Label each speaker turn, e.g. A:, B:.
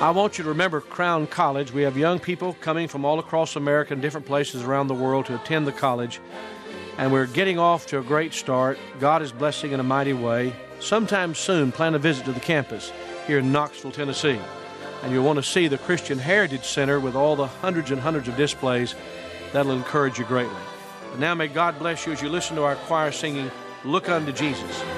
A: I want you to remember Crown College. We have young people coming from all across America and different places around the world to attend the college. And we're getting off to a great start. God is blessing in a mighty way. Sometime soon, plan a visit to the campus here in Knoxville, Tennessee. And you'll want to see the Christian Heritage Center with all the hundreds and hundreds of displays. That'll encourage you greatly. But now may God bless you as you listen to our choir singing, Look Unto Jesus.